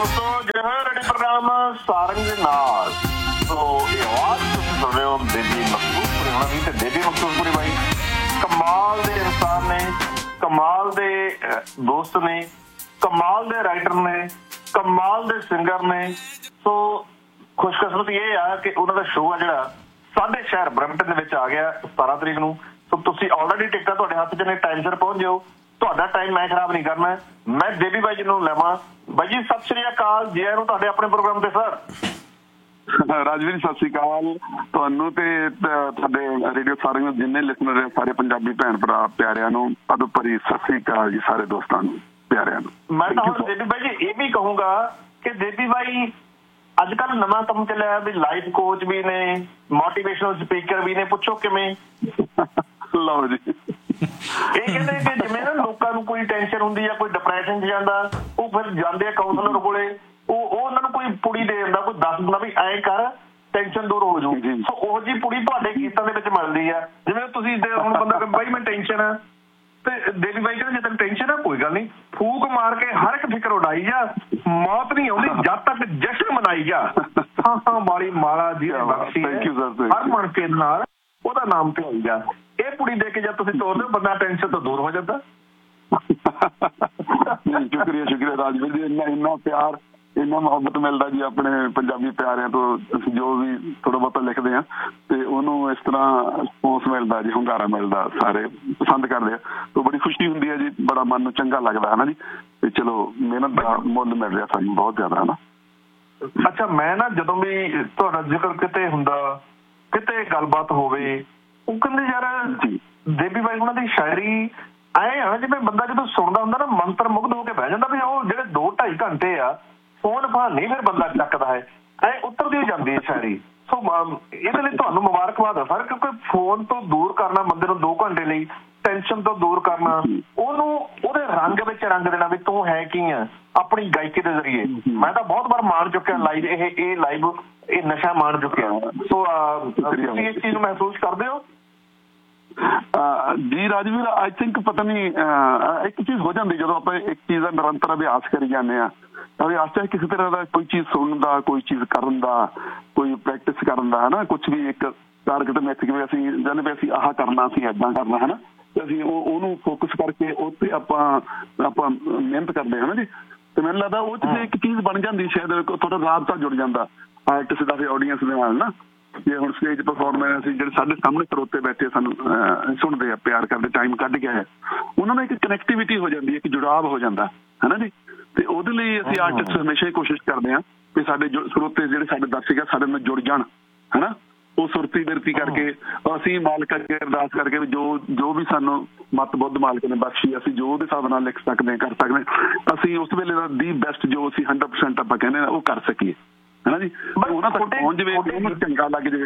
दोस्तों जो है रेडी प्रोग्राम सारंग ਦੇ ਨਾਲ तो ये आवाज ਤੁਸੀਂ ਸੁਣ ਰਹੇ ਹੋ ਬੇਬੀ ਮਕਸੂਦਪੁਰੀ ਹੋਣਾ ਵੀ ਤੇ ਬੇਬੀ ਮਕਸੂਦਪੁਰੀ ਬਾਈ ਕਮਾਲ ਦੇ ਇਨਸਾਨ ਨੇ, ਕਮਾਲ ਦੇ ਦੋਸਤ ਨੇ, ਕਮਾਲ ਦੇ ਰਾਈਟਰ ਨੇ, ਕਮਾਲ ਦੇ ਸਿੰਗਰ ਨੇ। ਸੋ ਖੁਸ਼ਕਿਸਮਤੀ ਇਹ ਆ ਕਿ ਉਹਨਾਂ ਦਾ ਸ਼ੋਅ ਆ ਜਿਹੜਾ ਸਾਡੇ ਸ਼ਹਿਰ ਬਰੈਂਪਟਨ ਦੇ ਵਿੱਚ ਆ ਗਿਆ 17 ਤਰੀਕ ਨੂੰ। ਸੋ ਤੁਸੀਂ ਆਲਰੇਡੀ ਟਿਕਟਾਂ ਤੁਹਾਡੇ ਹੱਥ 'ਚ ਨੇ, ਟਾਈਮ ਸਿਰ ਪਹੁੰਚ ਜਾਓ। ਤੁਹਾਡਾ ਟਾਈਮ ਮੈਂ ਖਰਾਬ ਨਹੀਂ ਕਰਨਾ। ਮੈਂ ਬੇਬੀ ਬਾਈ ਜੀ ਨੂੰ ਲੈਵਾਂ। ਬਾਈ ਜੀ ਸਤਿ ਸ਼੍ਰੀ ਅਕਾਲ, ਜੀ ਆਇਆਂ ਨੂੰ ਤੁਹਾਡੇ ਆਪਣੇ ਪ੍ਰੋਗਰਾਮ ਤੇ। ਸਰ ਰਾਜਵੀਰ ਸਤਿ ਸ਼੍ਰੀ ਅਕਾਲ ਤੁਹਾਨੂੰ ਤੇ ਤੁਹਾਡੇ ਰੇਡੀਓ ਸਾਰਿਆਂ ਨੂੰ, ਜਿੰਨੇ ਲਿਸਨਰ ਸਾਰੇ ਪੰਜਾਬੀ ਭੈਣ ਭਰਾ ਪਿਆਰਿਆਂ ਨੂੰ ਅਦੋਂ ਭਰੀ ਸਤਿ ਸ਼੍ਰੀ ਅਕਾਲ ਜੀ, ਸਾਰੇ ਦੋਸਤਾਂ ਨੂੰ ਪਿਆਰਿਆਂ ਨੂੰ। ਮੈਂ ਤਾਂ ਹੁਣ ਬੇਬੀ ਬਾਈ ਜੀ ਇਹ ਵੀ ਕਹੂੰਗਾ ਕਿ ਬੇਬੀ ਬਾਈ ਅੱਜ ਕੱਲ੍ਹ ਨਵਾਂ ਕੰਮ ਚੱਲਿਆ ਵੀ ਲਾਈਫ ਕੋਚ ਵੀ ਨੇ, ਮੋਟੀਵੇਸ਼ਨਲ ਸਪੀਕਰ ਵੀ ਨੇ। ਪੁੱਛੋ ਕਿਵੇਂ? ਲਓ ਜੀ। ਇਹ ਕਹਿੰਦੇ ਕਿ ਜਿਵੇਂ ਨਾ ਲੋਕਾਂ ਨੂੰ ਕੋਈ ਟੈਨਸ਼ਨ ਹੁੰਦੀ ਆ, ਕੋਈ ਡਿਪਰੈਸ਼ਨ 'ਚ ਜਾਂਦਾ, ਉਹ ਫਿਰ ਜਾਂਦੇ ਆ ਕਾਉਂਸਲਰ ਕੋਲੇ, ਉਹ ਉਹਨਾਂ ਨੂੰ ਕੋਈ ਪੁੜੀ ਦੇ ਦਿੰਦਾ, ਕੋਈ ਦੱਸ ਦਿੰਦਾ ਵੀ ਐਂ ਕਰ ਟੈਨਸ਼ਨ ਦੂਰ ਹੋ ਜੂ। ਸੋ ਉਹ ਜੀ ਪੁੜੀ ਤੁਹਾਡੇ ਗੀਤਾਂ ਦੇ ਵਿੱਚ ਮਿਲਦੀ ਆ। ਜਿਵੇਂ ਤੁਸੀਂ ਹੁਣ ਬੰਦਾ ਬਾਈ ਮੈਂ ਟੈਨਸ਼ਨ ਆ ਤੇ ਬੇਬੀ ਬਾਈ ਕਹਿੰਦੇ ਜੇ ਤੈਨੂੰ ਟੈਨਸ਼ਨ ਆ ਕੋਈ ਗੱਲ ਨਹੀਂ, ਫੂਕ ਮਾਰ ਕੇ ਹਰ ਇੱਕ ਫਿਕਰ ਉਡਾਈ ਜਾ, ਮੌਤ ਨਹੀਂ ਆਉਂਦੀ ਜਦ ਤੱਕ ਜਸ਼ਨ ਮਨਾਈ ਜਾ। ਹਾਂ ਹਾਂ ਵਾਲੀ ਮਾਲਾ ਜੀ ਬਖਸ਼ੀ ਹਰ ਮਨ ਕੇ ਨਾਲ ਉਹਦਾ ਨਾਮ ਤੇ ਆਈ ਜਾ। ਇਹ ਪੁੜੀ ਦੇ ਕੇ ਜਦ ਤੁਸੀਂ ਤੋਰਦੇ ਹੋ ਬੰਦਾ ਟੈਨਸ਼ਨ ਤੋਂ ਦੂਰ ਹੋ ਜਾਂਦਾ। ਸ਼ੁਕਰੀਆ ਰਾਜਵੀਰ ਜੀ, ਇੰਨਾ ਪਿਆਰ ਇੰਨਾ ਮੁਹੱਬਤ ਮਿਲਦਾ ਜੀ ਆਪਣੇ ਪੰਜਾਬੀ ਪਿਆਰਿਆਂ ਤੋਂ। ਅਸੀਂ ਜੋ ਵੀ ਥੋੜਾ ਬਹੁਤਾ ਲਿਖਦੇ ਹਾਂ ਤੇ ਉਹਨੂੰ ਇਸ ਤਰ੍ਹਾਂ ਰਿਸਪੌਂਸ ਮਿਲਦਾ ਜੀ, ਹੁੰਗਾਰਾ ਮਿਲਦਾ, ਸਾਰੇ ਪਸੰਦ ਕਰਦੇ ਆ ਤਾਂ ਬੜੀ ਖੁਸ਼ੀ ਹੁੰਦੀ ਹੈ ਜੀ, ਬੜਾ ਮਨ ਨੂੰ ਚੰਗਾ ਲੱਗਦਾ ਹੈ ਨਾ ਜੀ। ਤੇ ਚਲੋ ਮਿਹਨਤ ਦਾ ਮੁੱਲ ਮਿਲ ਰਿਹਾ ਸਾਨੂੰ ਬਹੁਤ ਜ਼ਿਆਦਾ ਹੈ ਨਾ। ਅੱਛਾ ਮੈਂ ਨਾ ਜਦੋਂ ਵੀ ਤੁਹਾਡਾ ਜ਼ਿਕਰ ਕਿਤੇ ਹੁੰਦਾ, ਕਿਤੇ ਗੱਲਬਾਤ ਹੋਵੇ, ਉਹ ਕਹਿੰਦੇ ਯਾਰ ਬੇਬੀ ਬਾਈ ਉਹਨਾਂ ਦੀ ਸ਼ਾਇਰੀ ਐਂ ਆ ਜਿਵੇਂ ਬੰਦਾ ਜਦੋਂ ਸੁਣਦਾ ਹੁੰਦਾ ਨਾ ਮੰਤਰ ਮੁਗਧ ਹੋ ਕੇ ਬਹਿ ਜਾਂਦਾ ਵੀ ਉਹ ਜਿਹੜੇ 2-2.5 ਘੰਟੇ ਆ ਫੋਨ ਫਾਨ ਨਹੀਂ ਫਿਰ ਬੰਦਾ ਚੱਕਦਾ ਹੈ, ਐਂ ਉੱਤਰਦੀ ਜਾਂਦੀ ਹੈ ਸ਼ਾਇਰੀ। ਸੋ ਇਹਦੇ ਲਈ ਤੁਹਾਨੂੰ ਮੁਬਾਰਕਬਾਦ ਆ ਸਰ, ਕਿਉਂਕਿ ਫੋਨ ਤੋਂ ਦੂਰ ਕਰਨਾ ਬੰਦੇ ਨੂੰ 2 ਘੰਟੇ ਲਈ, ਟੈਨਸ਼ਨ ਤੋਂ ਦੂਰ ਕਰਨਾ, ਉਹਨੂੰ ਉਹਦੇ ਰੰਗ ਵਿੱਚ ਰੰਗ ਦੇਣਾ ਵੀ ਤੂੰ ਹੈ ਕੀ ਆ ਆਪਣੀ ਗਾਇਕੀ ਦੇ ਜ਼ਰੀਏ। ਮੈਂ ਤਾਂ ਬਹੁਤ ਵਾਰ ਮਾਣ ਚੁੱਕਿਆ ਲਾਈਵ, ਇਹ ਲਾਈਵ ਇਹ ਨਸ਼ਾ ਮਾਣ ਚੁੱਕਿਆ। ਸੋ ਤੁਸੀਂ ਇਸ ਚੀਜ਼ ਨੂੰ ਮਹਿਸੂਸ ਕਰਦੇ ਹੋ? ਜੀ ਰਾਜਵੀਰ ਆਈ ਥਿੰਕ ਪਤਾ ਨਹੀਂ ਇੱਕ ਚੀਜ਼ ਹੋ ਜਾਂਦੀ ਜਦੋਂ ਆਪਾਂ ਇੱਕ ਚੀਜ਼ ਦਾ ਨਿਰੰਤਰ ਅਭਿਆਸ ਕਰੀ ਜਾਂਦੇ ਹਾਂ। ਅਭਿਆਸ ਚਾਹੇ ਕਿਸੇ ਤਰ੍ਹਾਂ ਦਾ, ਕੋਈ ਚੀਜ਼ ਸੁਣਨ ਦਾ, ਕੋਈ ਚੀਜ਼ ਕਰਨ ਦਾ, ਕੋਈ ਪ੍ਰੈਕਟਿਸ ਕਰਨ ਦਾ ਹੈ ਨਾ, ਕੁਛ ਵੀ ਇੱਕ ਟਾਰਗੇਟ ਮਿੱਥ ਕੇ ਵੀ ਅਸੀਂ ਕਹਿੰਦੇ ਵੀ ਅਸੀਂ ਆਹ ਕਰਨਾ, ਅਸੀਂ ਏਦਾਂ ਕਰਨਾ ਹੈ ਨਾ, ਤੇ ਅਸੀਂ ਉਹਨੂੰ ਫੋਕਸ ਕਰਕੇ ਉਹ 'ਤੇ ਆਪਾਂ ਮਿਹਨਤ ਕਰਦੇ ਹਾਂ ਨਾ ਜੀ। ਤੇ ਮੈਨੂੰ ਲੱਗਦਾ ਉਹ 'ਚ ਇੱਕ ਚੀਜ਼ ਬਣ ਜਾਂਦੀ, ਸ਼ਾਇਦ ਥੋੜਾ ਰਾਬਤਾ ਜੁੜ ਜਾਂਦਾ ਆਰਟਿਸਟ ਦਾ ਫਿਰ ਆਡੀਅੰਸ ਦੇ ਨਾਲ ਨਾ। ਜੇ ਹੁਣ ਸਟੇਜ ਪਰਫੋਰਮੈਂਸ ਜਿਹੜੇ ਸਾਡੇ ਸਾਹਮਣੇ ਸਰੋਤੇ ਬੈਠੇ ਸਾਨੂੰ ਸੁਣਦੇ ਆ, ਪਿਆਰ ਕਰਦੇ, ਟਾਈਮ ਕੱਢ ਕੇ ਹੈ, ਉਹਨਾਂ ਨਾਲ ਇੱਕ ਕਨੈਕਟੀਵਿਟੀ ਹੋ ਜਾਂਦੀ ਹੈ, ਇੱਕ ਜੁੜਾਵ ਹੋ ਜਾਂਦਾ ਹੈ ਨਾ ਜੀ। ਤੇ ਉਹਦੇ ਲਈ ਅਸੀਂ ਆਰਟਿਸਟ ਹਮੇਸ਼ਾ ਹੀ ਕੋਸ਼ਿਸ਼ ਕਰਦੇ ਹਾਂ ਕਿ ਸਾਡੇ ਸਰੋਤੇ ਜਿਹੜੇ ਸਾਡੇ ਦਰਸ਼ਕ ਆ ਸਾਡੇ ਨਾਲ ਜੁੜ ਜਾਣ ਹੈ ਨਾ। ਉਹ ਸੁਰਤੀ ਬਿਰਤੀ ਕਰਕੇ ਅਸੀਂ ਮਾਲਕ ਅੱਗੇ ਅਰਦਾਸ ਕਰਕੇ ਵੀ ਜੋ ਵੀ ਸਾਨੂੰ ਮੱਤ ਬੁੱਧ ਮਾਲਕ ਨੇ ਬਖਸ਼ੀ, ਅਸੀਂ ਜੋ ਉਹਦੇ ਹਿਸਾਬ ਨਾਲ ਲਿਖ ਸਕਦੇ, ਕਰ ਸਕਦੇ, ਅਸੀਂ ਉਸ ਵੇਲੇ ਦਾ ਦੀ ਬੈਸਟ ਜੋ ਅਸੀਂ 100% ਆਪਾਂ ਕਹਿੰਦੇ ਹਾਂ ਉਹ ਕਰ ਸਕੀਏ ਹੈ ਨਾ ਜੀ। ਉਹਨਾਂ ਤੱਕ ਪਹੁੰਚ ਜਾਵੇ, ਉਹਨੂੰ ਚੰਗਾ ਲੱਗ ਜਾਵੇ।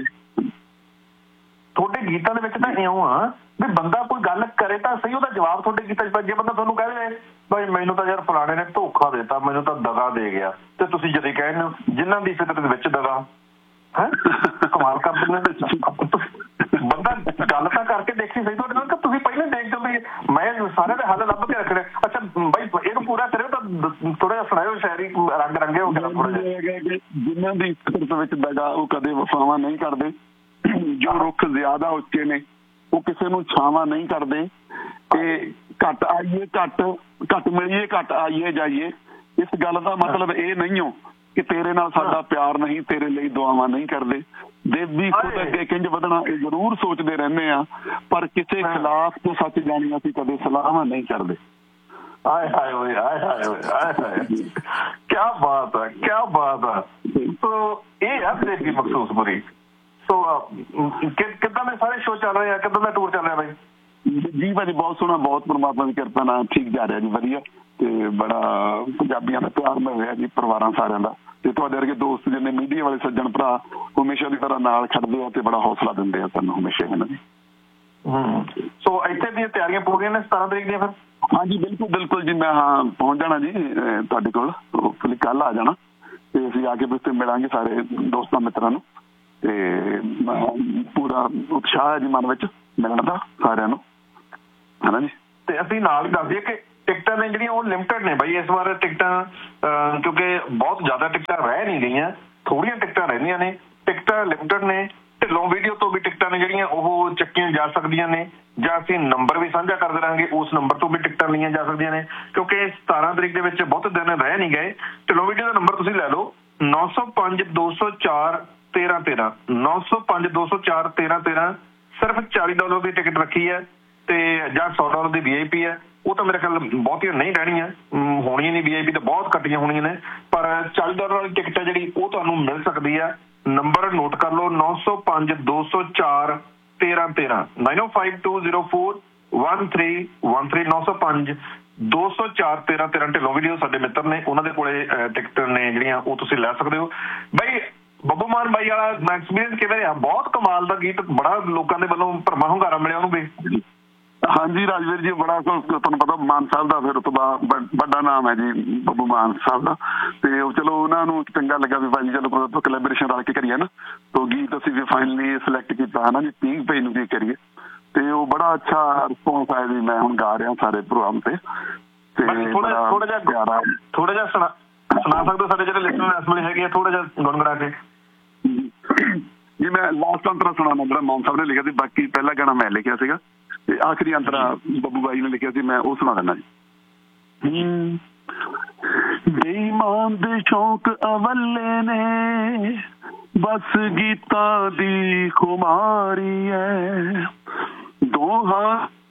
ਤੁਹਾਡੇ ਗੀਤਾਂ ਦੇ ਵਿੱਚ ਤਾਂ ਇਉਂ ਆ ਵੀ ਬੰਦਾ ਕੋਈ ਗੱਲ ਕਰੇ ਤਾਂ ਸਹੀ, ਉਹਦਾ ਜਵਾਬ ਤੁਹਾਡੇ ਗੀਤਾਂ 'ਚ। ਜੇ ਬੰਦਾ ਤੁਹਾਨੂੰ ਕਹਿ ਦੇ ਭਾਈ ਮੈਨੂੰ ਤਾਂ ਯਾਰ ਫਲਾਣੇ ਨੇ ਧੋਖਾ ਦਿੱਤਾ, ਮੈਨੂੰ ਤਾਂ ਦਗਾ ਦੇ ਗਿਆ, ਤੇ ਤੁਸੀਂ ਜਦੋਂ ਕਹਿੰਦੇ ਹੋ ਜਿਨ੍ਹਾਂ ਦੀ ਫਿਤਰਤ ਦੇ ਵਿੱਚ ਦਗਾ ਹੈ, ਕਮਾਲ ਕਰ ਦਿੰਦੇ। ਬੰਦਾ ਗੱਲ ਤਾਂ ਕਰਕੇ ਦੇਖੀ ਸਹੀ ਤੁਹਾਡੇ ਨਾਲ, ਕਿ ਤੁਸੀਂ ਪਹਿਲਾਂ ਦੇਖ ਜਾਂਦੇ ਮੈਂ ਸਾਰਿਆਂ ਦੇ ਹੱਲ ਲੱਭ ਕੇ ਰੱਖਣੇ। ਅੱਛਾ ਬਾਈ ਇਹਨੂੰ ਪੂਰਾ ਕਰਿਓ ਤਾਂ ਥੋੜਾ ਜਿਹਾ ਸੁਣਾਇਓ ਸ਼ਾਇਰੀ, ਰੰਗ ਰੰਗੇ ਹੋ ਗਿਆ ਥੋੜਾ ਜਿਹਾ। ਜਿਨ੍ਹਾਂ ਦੀ ਫਿਤਰਤ ਵਿੱਚ ਦਗਾ ਉਹ ਕਦੇ ਵਫਾਵਾਂ ਨਹੀਂ ਕਰਦੇ, ਜੋ ਰੁੱਖ ਜ਼ਿਆਦਾ ਉੱਚੇ ਨੇ ਉਹ ਕਿਸੇ ਨੂੰ ਛਾਵਾਂ ਨਹੀਂ ਕਰਦੇ, ਤੇ ਘੱਟ ਆਈਏ ਘੱਟ ਮਿਲੀਏ, ਘੱਟ ਆਈਏ ਜਾਈਏ। ਇਸ ਗੱਲ ਦਾ ਮਤਲਬ ਇਹ ਨਹੀਂ ਹੋ ਕਿ ਤੇਰੇ ਨਾਲ ਸਾਡਾ ਪਿਆਰ ਨਹੀਂ, ਤੇਰੇ ਲਈ ਦੁਆਵਾਂ ਨਹੀਂ ਕਰਦੇ। ਦੇਵੀ ਖੁਦ ਅੱਗੇ ਕਿੰਝ ਵਧਣਾ ਇਹ ਜ਼ਰੂਰ ਸੋਚਦੇ ਰਹਿੰਦੇ ਆ, ਪਰ ਕਿਸੇ ਖਿਲਾਫ ਤੋਂ ਸੱਚ ਜਾਣੀ ਅਸੀਂ ਕਦੇ ਸਲਾਹਾਂ ਨਹੀਂ ਕਰਦੇ। ਆਏ ਹਾਏ ਓਏ, ਆਏ ਹਾਏ ਓਏ, ਆਏ ਹਾਏ, ਕਿਆ ਬਾਤ ਹੈ, ਕਿਆ ਬਾਤ ਹੈ। ਸੋ ਇਹ ਆ ਬੇਬੀ ਮਕਸੂਦਪੁਰੀ। ਸੋ ਕਿੱਦਾਂ ਦੇ ਸਾਰੇ ਸ਼ੋਅ ਚੱਲ ਰਹੇ ਆ, ਕਿੱਦਾਂ ਦਾ ਟੂਰ ਚੱਲ ਰਿਹਾ ਬਾਈ? ਜੀ ਭਾਜੀ ਬਹੁਤ ਸੋਹਣਾ, ਬਹੁਤ ਪਰਮਾਤਮਾ ਦੀ ਕਿਰਪਾ ਨਾਲ ਠੀਕ ਜਾ ਰਿਹਾ ਜੀ, ਵਧੀਆ। ਤੇ ਬੜਾ ਪੰਜਾਬੀਆਂ ਦਾ ਪਿਆਰ ਮਿਲ ਰਿਹਾ ਜੀ, ਪਰਿਵਾਰਾਂ ਸਾਰਿਆਂ ਦਾ। ਤੇ ਤੁਹਾਡੇ ਵਰਗੇ ਦੋਸਤ ਜਿੰਨੇ ਮੀਡੀਆ ਵਾਲੇ ਸੱਜਣ ਭਰਾ ਹਮੇਸ਼ਾ ਦੀ ਤਰ੍ਹਾਂ ਨਾਲ ਖੜਦੇ ਆ ਤੇ ਬੜਾ ਹੌਸਲਾ ਦਿੰਦੇ ਆ ਸਾਨੂੰ ਹਮੇਸ਼ਾ ਇਹਨਾਂ ਦੀ। ਸੋ ਇੱਥੇ ਦੀਆਂ ਤਿਆਰੀਆਂ ਪੂਰੀਆਂ ਨੇ 17 ਤਰੀਕ ਦੀਆਂ ਫਿਰ? ਹਾਂਜੀ ਬਿਲਕੁਲ ਜੀ, ਮੈਂ ਪਹੁੰਚ ਜਾਣਾ ਜੀ ਤੁਹਾਡੇ ਕੋਲ, ਕੱਲ ਆ ਜਾਣਾ ਤੇ ਅਸੀਂ ਆ ਕੇ ਵੀ ਮਿਲਾਂਗੇ ਸਾਰੇ ਦੋਸਤਾਂ ਮਿੱਤਰਾਂ ਨੂੰ। ਤੇ ਪੂਰਾ ਉਤਸ਼ਾਹ ਹੈ ਜੀ ਮਨ ਵਿੱਚ ਮਿਲਣ ਦਾ ਸਾਰਿਆਂ ਨੂੰ ਹੈ ਨਾ ਜੀ। ਤੇ ਅਸੀਂ ਨਾਲ ਹੀ ਦੱਸ ਦਈਏ ਕਿ ਟਿਕਟਾਂ ਨੇ ਜਿਹੜੀਆਂ ਉਹ ਲਿਮਟਿਡ ਨੇ ਬਾਈ ਇਸ ਵਾਰ ਟਿਕਟਾਂ, ਕਿਉਂਕਿ ਬਹੁਤ ਜ਼ਿਆਦਾ ਟਿਕਟਾਂ ਰਹਿ ਨਹੀਂ ਗਈਆਂ, ਥੋੜ੍ਹੀਆਂ ਟਿਕਟਾਂ ਰਹਿੰਦੀਆਂ ਨੇ, ਟਿਕਟਾਂ ਲਿਮਟਿਡ ਨੇ। ਢਿੱਲੋਂ ਵੀਡੀਓ ਤੋਂ ਵੀ ਟਿਕਟਾਂ ਨੇ ਜਿਹੜੀਆਂ ਉਹ ਚੱਕੀਆਂ ਜਾ ਸਕਦੀਆਂ ਨੇ, ਜਾਂ ਅਸੀਂ ਨੰਬਰ ਵੀ ਸਾਂਝਾ ਕਰਦੇ ਰਹਾਂਗੇ, ਉਸ ਨੰਬਰ ਤੋਂ ਵੀ ਟਿਕਟਾਂ ਲਈਆਂ ਜਾ ਸਕਦੀਆਂ ਨੇ, ਕਿਉਂਕਿ 17 ਤਰੀਕ ਦੇ ਵਿੱਚ ਬਹੁਤ ਦਿਨ ਰਹਿ ਨਹੀਂ ਗਏ। ਢਿੱਲੋਂ ਵੀਡੀਓ ਦਾ ਨੰਬਰ ਤੁਸੀਂ ਲੈ ਲਓ 905-204-1313 905-204-1313। ਸਿਰਫ $40 ਦੀ ਟਿਕਟ ਰੱਖੀ ਹੈ ਤੇ ਜਾਂ $100 ਦੀ VIP ਹੈ। ਉਹ ਤਾਂ ਮੇਰੇ ਖਿਆਲ ਬਹੁਤੀਆਂ ਨਹੀਂ ਰਹਿਣੀਆਂ, ਹੋਣੀਆਂ ਨਹੀਂ, VIP ਤਾਂ ਬਹੁਤ ਘੱਟੀਆਂ ਹੋਣੀਆਂ ਨੇ, ਪਰ $40 ਵਾਲੀ ਟਿਕਟ ਹੈ ਜਿਹੜੀ ਉਹ ਤੁਹਾਨੂੰ ਮਿਲ ਸਕਦੀ ਹੈ। ਨੰਬਰ ਨੋਟ ਕਰ ਲਓ 905-204-1313 905-204-1313 905-204-1313। ਢਿੱਲੋਂ ਵੀਡੀਓ ਸਾਡੇ ਮਿੱਤਰ ਨੇ, ਉਹਨਾਂ ਦੇ ਕੋਲੇ ਟਿਕਟ ਨੇ ਜਿਹੜੀਆਂ ਉਹ ਤੁਸੀਂ ਲੈ ਸਕਦੇ ਹੋ। ਬਾਈ ਬੱਬੂ ਮਾਨ ਬਾਈ ਵਾਲਾ ਐਕਸਪੀਰੀਅੰਸ ਕਿਵੇਂ ਰਿਹਾ? ਬਹੁਤ ਕਮਾਲ ਦਾ ਗੀਤ, ਬੜਾ ਲੋਕਾਂ ਦੇ ਵੱਲੋਂ ਭਰਮਾ ਹੁੰਗਾਰਾ ਮਿਲਿਆ ਉਹਨੂੰ ਵੇਖ। ਹਾਂਜੀ ਰਾਜਵੀਰ ਜੀ, ਬੜਾ ਤੁਹਾਨੂੰ ਪਤਾ ਮਾਨ ਸਾਹਿਬ ਦਾ ਫਿਰ ਰੁਤਬਾ ਵੱਡਾ ਨਾਮ ਹੈ ਜੀ ਬੱਬੂ ਮਾਨ ਸਾਹਿਬ ਦਾ, ਤੇ ਉਹ ਚਲੋ ਉਹਨਾਂ ਨੂੰ ਚੰਗਾ ਲੱਗਾ ਵੀ ਭਾਈ ਚਲੋ ਕੋਲੈਬੋਰੇਸ਼ਨ ਰਲ ਕੇ ਕਰੀਏ ਨਾ, ਤਾਂ ਗੀਤ ਅਸੀਂ ਵੀ ਫਾਈਨਲੀ ਸਿਲੈਕਟ ਕੀਤਾ ਹੈ ਨਾ ਜੀ 30 ਪੇਜ ਨੂੰ ਕੀ ਕਰੀਏ, ਤੇ ਉਹ ਬੜਾ ਅੱਛਾ ਰਿਸਪੌਂਸ ਆਇਆ ਜੀ। ਮੈਂ ਹੁਣ ਗਾ ਰਿਹਾ ਸਾਰੇ ਪ੍ਰੋਗਰਾਮ ਤੇ ਥੋੜਾ ਜਿਹਾ ਸੁਣਾ ਸਕਦੇ ਸਾਡੇ ਜਿਹੜੇ ਲਿਸਨਰ ਇਸ ਵੇਲੇ ਹੈਗੇ ਆ, ਥੋੜਾ ਜਿਹਾ ਗੁਣਗੁਣਾ ਕੇ ਜੀ। ਮੈਂ ਲਾਸਟ ਅੰਤਰਾ ਸੁਣਾਉਣਾ ਜਿਹੜਾ ਮਾਨ ਸਾਹਿਬ ਨੇ ਲਿਖਿਆ ਸੀ, ਬਾਕੀ ਪਹਿਲਾ ਗਾਣਾ ਮੈਂ ਲਿਖਿਆ ਸੀਗਾ ਤੇ ਆਖਰੀ ਅੰਤਰਾ ਬੱਬੂ ਬਾਈ ਨੇ ਲਿਖਿਆ ਸੀ, ਮੈਂ ਉਹ ਸੁਣਾ ਦਿੰਦਾ ਜੀ। ਬੇਈਮਾਨ ਦੇ ਸ਼ੌਕ ਅਵੱਲੇ ਨੇ, ਬਸ ਗੀਤਾਂ ਦੀ ਖੁਮਾਰੀ ਹੈ, ਦੋਹਾਂ